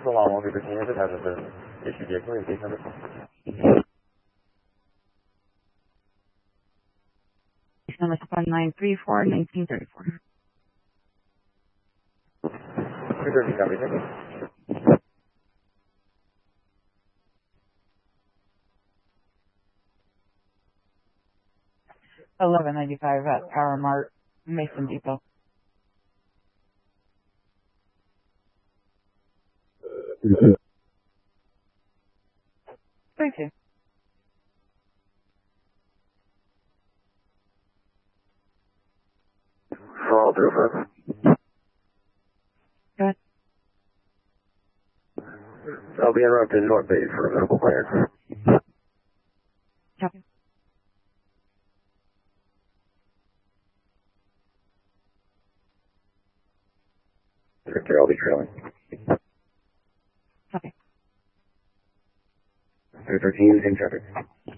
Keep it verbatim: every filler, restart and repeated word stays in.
So long, we'll be looking at it as of the issue vehicle in case number. Number one nine three four nineteen thirty four. Reserving coverage, okay. Eleven ninety five at Power Mart, Mason Depot. Thank you. Follow through for. Go ahead. I'll be interrupted in North Bay for a medical clearance. Copy. Victor, I'll be trailing. Copy. three thirteen, same traffic.